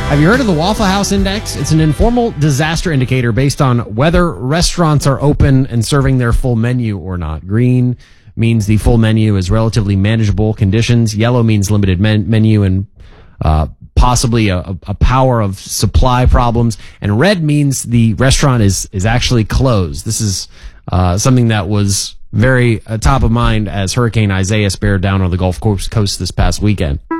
Have you heard of the Waffle House Index? It's an informal disaster indicator based on whether restaurants are open and serving their full menu or not. Green means the full menu is relatively manageable conditions. Yellow means limited menu and possibly a power of supply problems. And red means the restaurant is actually closed. This is something that was very top of mind as Hurricane Isaias bear down on the Gulf Coast this past weekend.